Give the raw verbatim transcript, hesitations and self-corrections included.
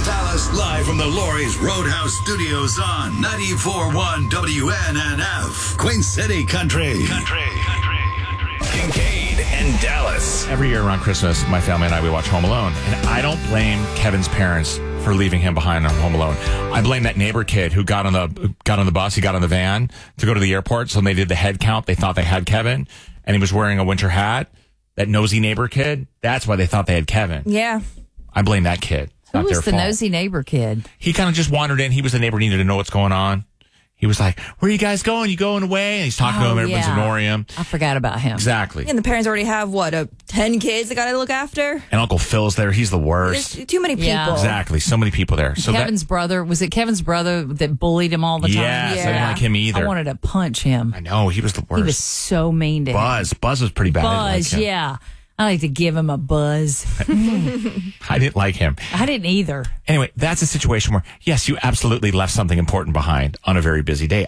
and Dallas, live from the Lori's Roadhouse Studios on ninety-four point one W N N F. Queen City Country. Country. Country. Country. Kincaid and Dallas. Every year around Christmas, my family and I, we watch Home Alone. And I don't blame Kevin's parents for leaving him behind on Home Alone. I blame that neighbor kid who got on the got on the bus, he got on the van to go to the airport. So when they did the head count, they thought they had Kevin, and he was wearing a winter hat. That nosy neighbor kid, that's why they thought they had Kevin. Yeah. I blame that kid. It's Who not was their the fault. nosy neighbor kid? He kind of just wandered in. He was the neighbor, needed to know what's going on. He was like, where are you guys going? You going away? And he's talking to Oh, him. Everyone's yeah. ignoring him. I forgot about him. Exactly. And the parents already have, what, a ten kids they got to look after? And Uncle Phil's there. He's the worst. There's too many people. Yeah. Exactly. So many people there. So Kevin's that, brother, was it Kevin's brother that bullied him all the time? yes, I didn't like him either. I wanted to punch him. I know. He was the worst. He was so mean to him. Buzz. Buzz was pretty bad. I Buzz, didn't like him. yeah. I like to give him a buzz. I didn't like him. I didn't either. Anyway, that's a situation where, yes, you absolutely left something important behind on a very busy day.